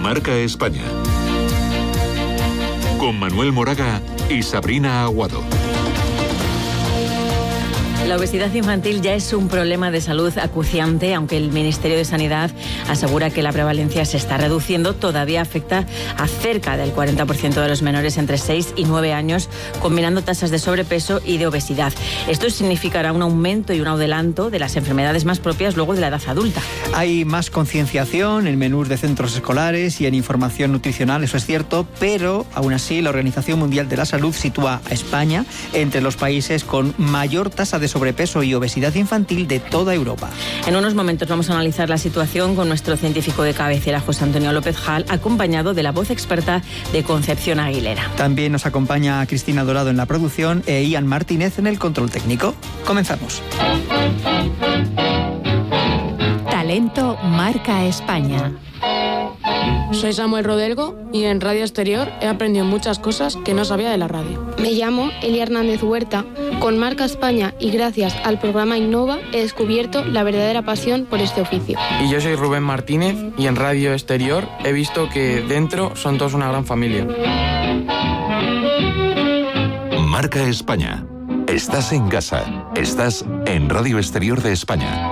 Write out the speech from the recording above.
Marca España. Con Manuel Moraga y Sabrina Aguado. La obesidad infantil ya es un problema de salud acuciante, aunque el Ministerio de Sanidad asegura que la prevalencia se está reduciendo. Todavía afecta a cerca del 40% de los menores entre 6 y 9 años, combinando tasas de sobrepeso y de obesidad. Esto significará un aumento y un adelanto de las enfermedades más propias luego de la edad adulta. Hay más concienciación en menús de centros escolares y en información nutricional, eso es cierto, pero aún así la Organización Mundial de la Salud sitúa a España entre los países con mayor tasa de sobrepeso y obesidad infantil de toda Europa. En unos momentos vamos a analizar la situación con nuestro científico de cabecera, José Antonio López Jal, acompañado de la voz experta de Concepción Aguilera. También nos acompaña Cristina Dorado en la producción e Ian Martínez en el control técnico. Comenzamos. Talento Marca España. Soy Samuel Rodelgo y en Radio Exterior he aprendido muchas cosas que no sabía de la radio. Me llamo Elia Hernández Huerta. Con Marca España y gracias al programa Innova he descubierto la verdadera pasión por este oficio. Y yo soy Rubén Martínez y en Radio Exterior he visto que dentro son todos una gran familia. Marca España. Estás en casa. Estás en Radio Exterior de España.